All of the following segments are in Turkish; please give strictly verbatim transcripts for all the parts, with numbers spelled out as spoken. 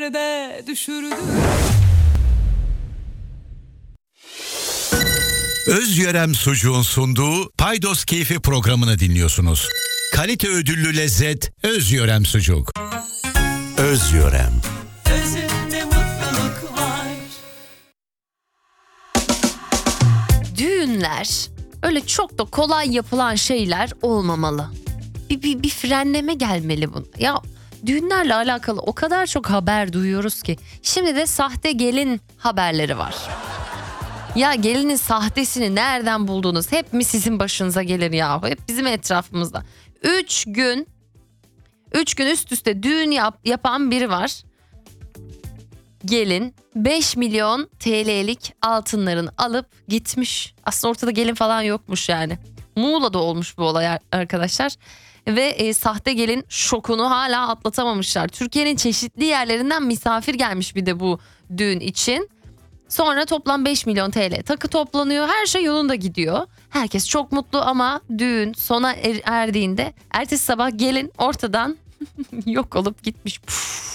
de düşürdü. Özyörem Sucuğun sunduğu Paydos Keyfi programını dinliyorsunuz. Kalite ödüllü lezzet Özyörem Sucuk. Özyörem. Özünde mutluluk var. Düğünler öyle çok da kolay yapılan şeyler olmamalı. Bir, bir, bir frenleme gelmeli buna. Ya düğünlerle alakalı o kadar çok haber duyuyoruz ki. Şimdi de sahte gelin haberleri var. Ya gelinin sahtesini nereden buldunuz? Hep mi sizin başınıza gelir yahu? Hep bizim etrafımızda. Üç gün, üç gün üst üste düğün yap, yapan biri var. Gelin beş milyon T L'lik altınlarını alıp gitmiş. Aslında ortada gelin falan yokmuş yani. Muğla'da olmuş bu olay arkadaşlar. Ve e, sahte gelin şokunu hala atlatamamışlar. Türkiye'nin çeşitli yerlerinden misafir gelmiş bir de bu düğün için. Sonra toplam beş milyon T L takı toplanıyor. Her şey yolunda gidiyor. Herkes çok mutlu ama düğün sona er- erdiğinde ertesi sabah gelin ortadan yok olup gitmiş. Puf.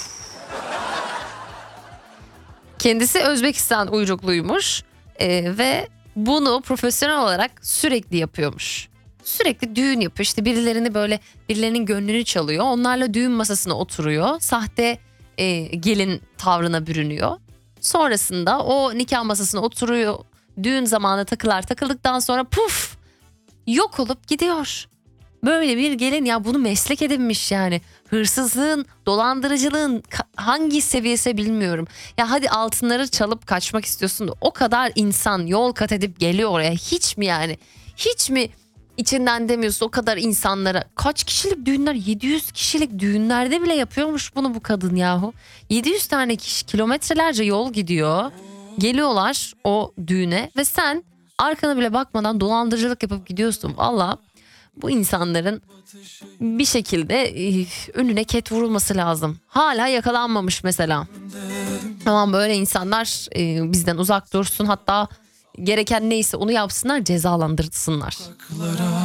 Kendisi Özbekistan uyrukluymuş ee, ve bunu profesyonel olarak sürekli yapıyormuş. Sürekli düğün yapıyor, işte birilerini böyle birilerinin gönlünü çalıyor. Onlarla düğün masasına oturuyor. Sahte e, gelin tavrına bürünüyor. Sonrasında o nikah masasına oturuyor. Düğün zamanı takılar takıldıktan sonra puf yok olup gidiyor. Böyle bir gelin ya bunu meslek edinmiş yani. Hırsızlığın, dolandırıcılığın hangi seviyesi bilmiyorum. Ya hadi altınları çalıp kaçmak istiyorsun da o kadar insan yol kat edip geliyor oraya. Hiç mi yani? Hiç mi içinden demiyorsun o kadar insanlara? Kaç kişilik düğünler? yedi yüz kişilik düğünlerde bile yapıyormuş bunu bu kadın yahu. yedi yüz tane kişi kilometrelerce yol gidiyor. Geliyorlar o düğüne ve sen arkana bile bakmadan dolandırıcılık yapıp gidiyorsun. Valla bu insanların bir şekilde önüne ket vurulması lazım. Hala yakalanmamış mesela. Tamam böyle insanlar bizden uzak dursun, hatta gereken neyse onu yapsınlar, cezalandırsınlar.